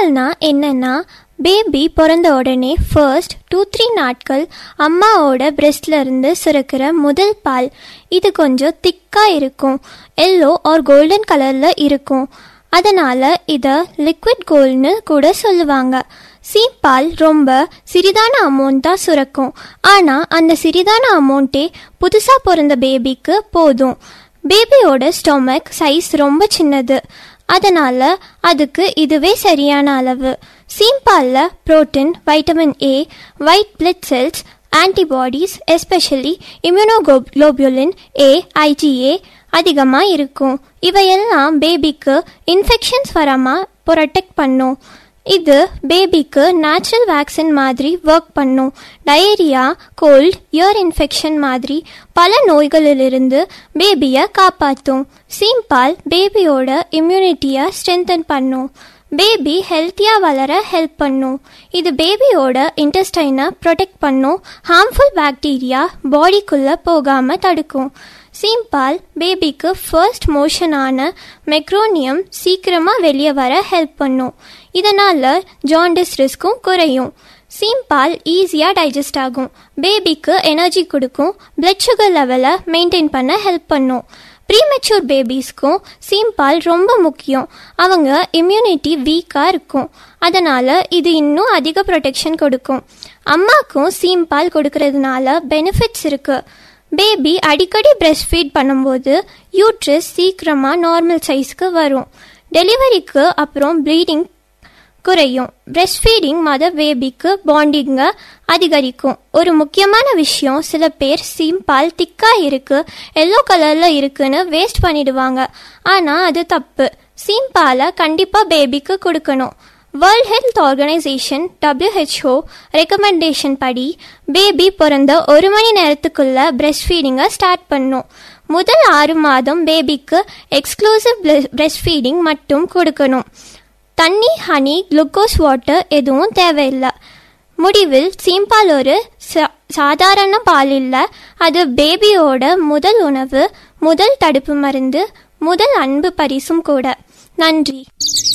சீம்பால்னா என்னன்னா, பேபி பிறந்த உடனே ஃபர்ஸ்ட் 2-3 நாட்கள் அம்மாவோட பிரெஸ்ட்ல இருந்து சுரக்கிற முதல் பால். இது கொஞ்சம் திக்கா இருக்கும், எல்லோ ஆர் கோல்டன் கலர்ல இருக்கும். அதனால இத லிக்விட் கோல்ட்னு கூட சொல்லுவாங்க. சீம்பால் ரொம்ப சிறிதான அமௌண்ட் தான் சுரக்கும். ஆனா அந்த சிறிதான அமௌண்ட்டே புதுசா பிறந்த பேபிக்கு போதும். பேபியோட ஸ்டொமக் சைஸ் ரொம்ப சின்னது, அதனால அதுக்கு இதுவே சரியான அளவு. சீம்பால்ல protein, vitamin A, white blood cells, antibodies, especially immunoglobulin A, IgA அதிகமாக இருக்கும். இவையெல்லாம் பேபிக்கு இன்ஃபெக்ஷன்ஸ் வராமல் ப்ரொடெக்ட் பண்ணும். இது பேபிக்கு நேச்சுரல் வேக்சின் மாதிரி ஒர்க் பண்ணும். டயரியா, கோல்ட், இயர் இன்ஃபெக்ஷன் மாதிரி பல நோய்களிலிருந்து பேபியை காப்பாற்றும். சீம்பால் பேபியோட இம்யூனிட்டியை ஸ்ட்ரென்தன் பண்ணும். பேபி ஹெல்த்தியாக வளர ஹெல்ப் பண்ணும். இது பேபியோட இன்டெஸ்டைனை ப்ரொடெக்ட் பண்ணும். ஹார்ம்ஃபுல் பாக்டீரியா பாடிக்குள்ளே போகாமல் தடுக்கும். சீம்பால் பேபிக்கு ஃபர்ஸ்ட் மோஷனான மெக்ரோனியம் சீக்கிரமாக வெளியே வர ஹெல்ப் பண்ணும். இதனால் ஜாண்டிஸ் ரிஸ்க்கும் குறையும். சீம்பால் ஈஸியாக டைஜஸ்ட் ஆகும், பேபிக்கு எனர்ஜி கொடுக்கும், பிளட் சுகர் லெவலை மெயின்டைன் பண்ண ஹெல்ப் பண்ணும். ப்ரீமெச்சூர் பேபிஸ்க்கும் சீம்பால் ரொம்ப முக்கியம். அவங்க இம்யூனிட்டி வீக்காக இருக்கும், அதனால் இது இன்னும் அதிக ப்ரொடெக்ஷன் கொடுக்கும். அம்மாக்கும் சீம்பால் கொடுக்கறதுனால பெனிஃபிட்ஸ் இருக்குது. பேபி அடிக்கடி பிரெஸ்ட் ஃபீட் பண்ணும்போது யூட்ரஸ் சீக்கிரமாக நார்மல் சைஸ்க்கு வரும். டெலிவரிக்கு அப்புறம் ப்ளீடிங் குறையும். பிரெஸ்ட் ஃபீடிங் மதர் பேபிக்கு பாண்டிங்கை அதிகரிக்கும். ஒரு முக்கியமான விஷயம், சில பேர் சீம்பால் திக்காக இருக்கு, எல்லோ கலரில் இருக்குன்னு வேஸ்ட் பண்ணிடுவாங்க. ஆனால் அது தப்பு. சீம்பாலை கண்டிப்பாக பேபிக்கு கொடுக்கணும். World health organisation WHO recommendation படி பேபி பிறந்த 1 மணி நேரத்துக்குள்ள பிரெஸ்ட் ஃபீடிங்கை ஸ்டார்ட் பண்ணும். முதல் 6 மாதம் பேபிக்கு எக்ஸ்க்ளூசிவ் பிரெஸ்ட் ஃபீடிங் மட்டும் கொடுக்கணும். தண்ணி, ஹனி, குளுக்கோஸ் வாட்டர் எதுவும் தேவையில்லை. முடிவில் சீம்பால் ஒரு சாதாரண பால் இல்லை, அது பேபியோட முதல் உணவு, முதல் தடுப்பு மருந்து, முதல் அன்பு பரிசும் கூட. நன்றி.